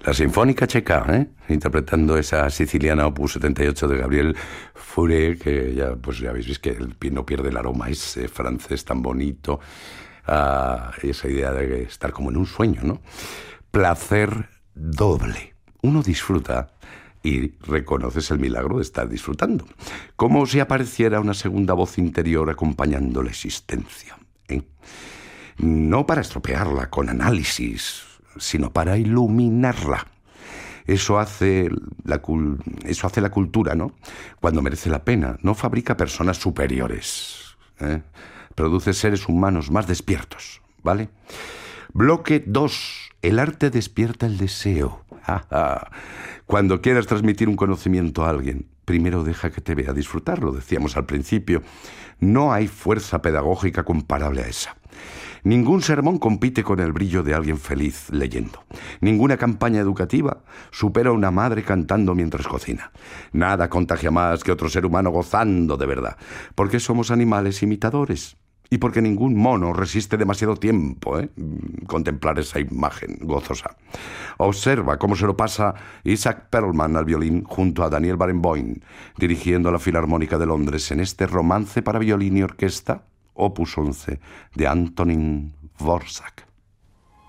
La Sinfónica Checa, interpretando esa siciliana opus 78 de Gabriel Fauré, que ya, pues ya habéis visto que el no pierde el aroma, ese francés tan bonito, esa idea de estar como en un sueño, ¿no? Placer doble. Uno disfruta y reconoces el milagro de estar disfrutando, como si apareciera una segunda voz interior acompañando la existencia, ¿eh? No para estropearla con análisis, sino para iluminarla. Eso hace la cultura, ¿no? Cuando merece la pena. No fabrica personas superiores, ¿eh? Produce seres humanos más despiertos, ¿vale? Bloque 2. El arte despierta el deseo. Cuando quieras transmitir un conocimiento a alguien, primero deja que te vea disfrutarlo. Decíamos al principio, no hay fuerza pedagógica comparable a esa. Ningún sermón compite con el brillo de alguien feliz leyendo. Ninguna campaña educativa supera a una madre cantando mientras cocina. Nada contagia más que otro ser humano gozando de verdad, porque somos animales imitadores. Y porque ningún mono resiste demasiado tiempo, contemplar esa imagen gozosa. Observa cómo se lo pasa Isaac Perlman al violín junto a Daniel Barenboim, dirigiendo la Filarmónica de Londres en este romance para violín y orquesta, opus 11, de Antonín Dvořák.